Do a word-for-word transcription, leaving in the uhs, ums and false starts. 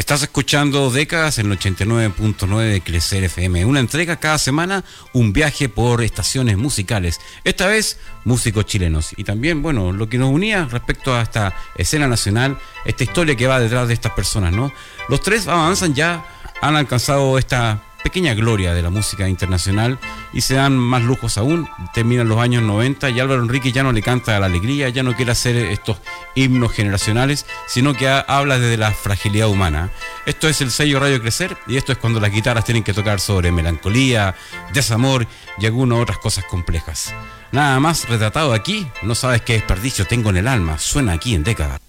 Estás escuchando Décadas en el ochenta y nueve punto nueve de Crecer F M. Una entrega cada semana, un viaje por estaciones musicales. Esta vez, músicos chilenos. Y también, bueno, lo que nos unía respecto a esta escena nacional, esta historia que va detrás de estas personas, ¿no? Los tres avanzan ya, han alcanzado esta pequeña gloria de la música internacional y se dan más lujos aún. Terminan los años noventa y Álvaro Enríquez ya no le canta a la alegría, ya no quiere hacer estos himnos generacionales, sino que ha, habla desde la fragilidad humana. Esto es el sello Radio Crecer y esto es cuando las guitarras tienen que tocar sobre melancolía, desamor y algunas otras cosas complejas. Nada más retratado aquí, no sabes qué desperdicio tengo en el alma, suena aquí en Décadas.